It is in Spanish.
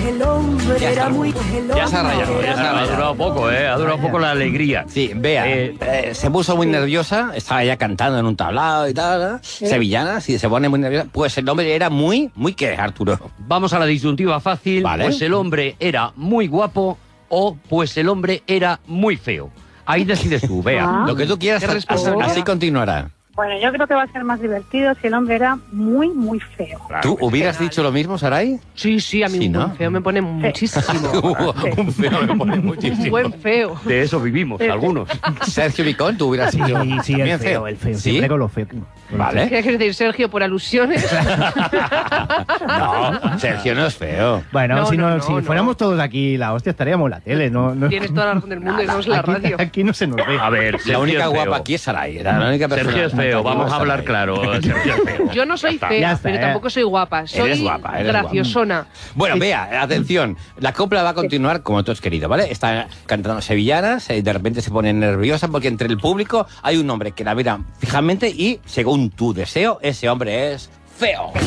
el hombre Ya era está. muy... Ya se ha rayado, ya se ha Ha rayado. durado poco, ¿eh? Ha durado poco la alegría. Sí, vea, se puso muy nerviosa, estaba ya cantando en un tablado y tal, sevillana, sí, se pone muy nerviosa. Pues el hombre era muy, ¿qué, Arturo? Vamos a la disyuntiva fácil. Vale. Pues el hombre era muy guapo o pues el hombre era muy feo. Ahí decides tú, vea. Lo que tú quieras, ¿Qué respuesta? así continuará. Bueno, yo creo que va a ser más divertido si el hombre era muy, muy feo. ¿Tú hubieras dicho lo mismo, Saray? Sí, a mí Sí, un ¿no? buen feo me pone muchísimo. Un feo me pone Un muchísimo. buen feo. De eso vivimos, algunos. Sergio Vicón, tú hubieras dicho Sí, también el feo. ¿Sí? Siempre con lo feo. Vale. ¿Qué quieres decir, Sergio, por alusiones? No, Sergio no es feo. Bueno, No, si, no, no, si no. fuéramos todos aquí la hostia, estaríamos en la tele. No, Tienes toda la razón del mundo y no es la aquí, radio. aquí no se nos ve. A ver, La Sergio única es feo. guapa aquí es Saray. Era la única persona. Sergio es feo, vamos a hablar claro. Sergio es feo. Yo no soy Ya está. Ya fea, está, pero tampoco soy guapa. Soy Eres guapa, eres graciosona. Bueno, vea, atención, la copla va a continuar como tú has querido, ¿vale? Está cantando sevillanas, de repente se pone nerviosa porque entre el público hay un hombre que la mira fijamente y, según tu deseo, ese hombre es feo.